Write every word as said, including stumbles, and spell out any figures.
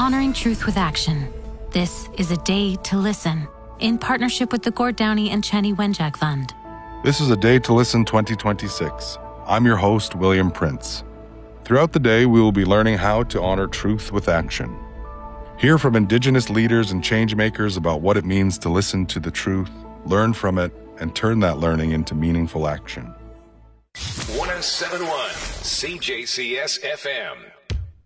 Honoring Truth with Action. This is a day to listen, in partnership with the Gord Downie and Chenny Wenjack Fund. This is A Day to Listen twenty twenty-six. I'm your host, William Prince. Throughout the day, we will be learning how to honor truth with action. Hear from Indigenous leaders and changemakers about what it means to listen to the truth, learn from it, and turn that learning into meaningful action. one oh seven point one C J C S F M.